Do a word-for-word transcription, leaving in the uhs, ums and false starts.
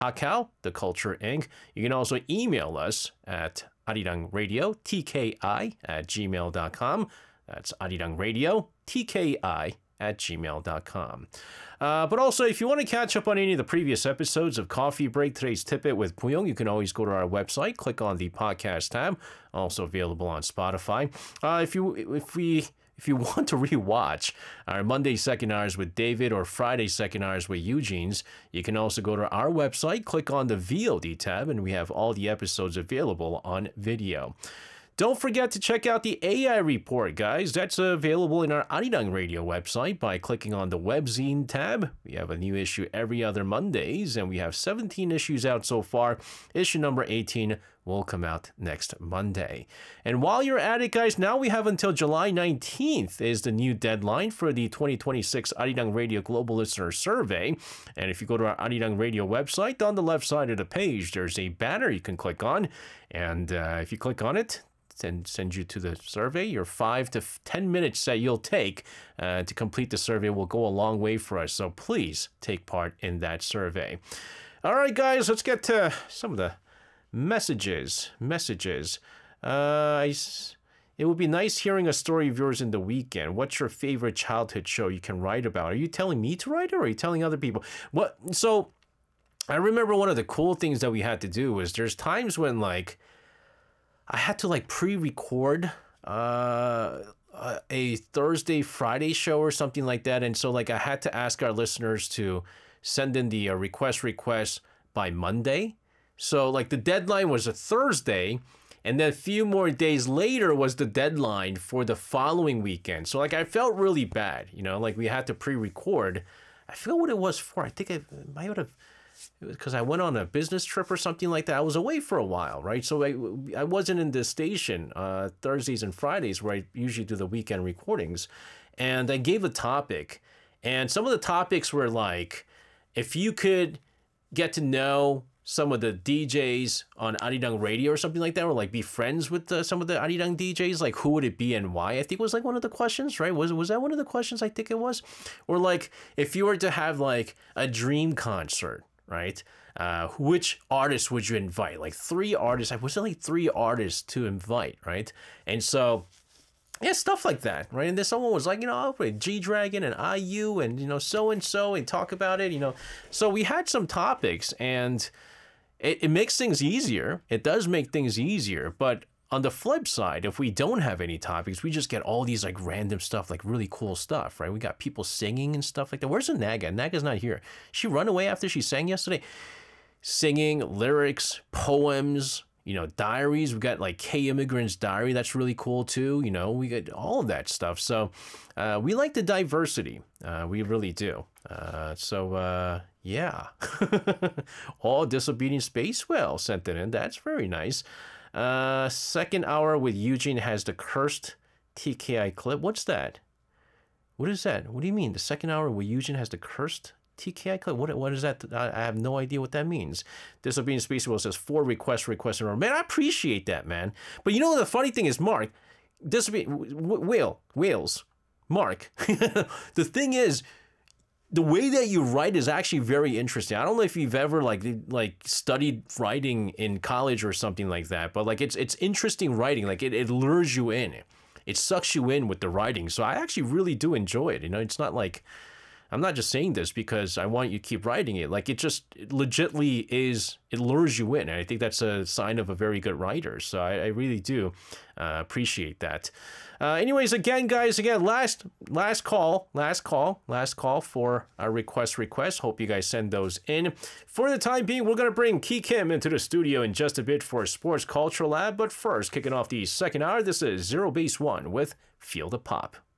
Kakao, The Culture Incorporated. You can also email us at arirangradio, T K I, at gmail dot com. That's arirangradio, T K I, at gmail dot com. Uh, but also, if you want to catch up on any of the previous episodes of Coffee Break, Today's Tidbit with Puyong, you can always go to our website, click on the podcast tab, also available on Spotify. Uh, if you if we if you want to rewatch our Monday Second Hours with David or Friday Second Hours with Eugene's, you can also go to our website, click on the V O D tab, and we have all the episodes available on video. Don't forget to check out the A I report, guys. That's available in our Arirang Radio website by clicking on the webzine tab. We have a new issue every other Mondays, and we have seventeen issues out so far. Issue number eighteen will come out next Monday. And while you're at it, guys, now we have until July nineteenth is the new deadline for the twenty twenty-six Arirang Radio Global Listener Survey. And if you go to our Arirang Radio website, on the left side of the page, there's a banner you can click on. And uh, if you click on it, and send you to the survey. Your five to ten minutes that you'll take uh, to complete the survey will go a long way for us. So please take part in that survey. All right, guys, let's get to some of the messages. Messages. Uh, I, it would be nice hearing a story of yours in the weekend. What's your favorite childhood show you can write about? Are you telling me to write it, or are you telling other people? What? So I remember one of the cool things that we had to do was there's times when, like, I had to like pre-record uh, a Thursday, Friday show or something like that. And so like I had to ask our listeners to send in the uh, request request by Monday. So like the deadline was a Thursday, and then a few more days later was the deadline for the following weekend. So like I felt really bad, you know, like we had to pre-record. I forget what it was for. I think I might have... because I went on a business trip or something like that. I was away for a while, right? So I, I wasn't in the station uh, Thursdays and Fridays where I usually do the weekend recordings. And I gave a topic. And some of the topics were like, if you could get to know some of the D Js on Arirang Radio or something like that, or like be friends with uh, some of the Arirang D Js, like who would it be and why? I think was like one of the questions, right? Was, was that one of the questions? I think it was. Or like, if you were to have like a dream concert, right? Uh, which artists would you invite? Like three artists. I was only three artists to invite, right? And so, yeah, stuff like that, right? And then someone was like, you know, I'll play G-Dragon and I U and, you know, so-and-so and talk about it, you know. So we had some topics, and it, it makes things easier. It does make things easier, but on the flip side, if we don't have any topics, we just get all these like random stuff, like really cool stuff, right? We got people singing and stuff like that. Where's Naga? Naga's not here. She run away after she sang yesterday. Singing, lyrics, poems, you know, diaries. We got like K Immigrant's diary. That's really cool too. You know, we get all of that stuff. So uh, we like the diversity. Uh, we really do. Uh, so uh, yeah. All Disobedient Space Whale sent it in. That's very nice. Uh, second hour with Eugene has the cursed T K I clip. What's that? What is that? What do you mean? The second hour with Eugene has the cursed T K I clip? What, what is that? I, I have no idea what that means. Disobedient Space Whale says four requests, requests in a row. Man, I appreciate that, man. But you know, the funny thing is, Mark, Disobedient, Whale, Whales, Mark, the thing is, the way that you write is actually very interesting. I don't know if you've ever like like studied writing in college or something like that, but like it's it's interesting writing. Like it, it lures you in. It sucks you in with the writing. So I actually really do enjoy it. You know, it's not like, I'm not just saying this because I want you to keep writing it. Like it just it legitly is, it lures you in. And I think that's a sign of a very good writer. So I, I really do uh, appreciate that. Uh, anyways, again, guys, again, last last call, last call, last call for our request requests. Hope you guys send those in. For the time being, we're going to bring Ki Kim into the studio in just a bit for Sports Culture Lab. But first, kicking off the second hour, this is Zero Base One with Feel the Pop.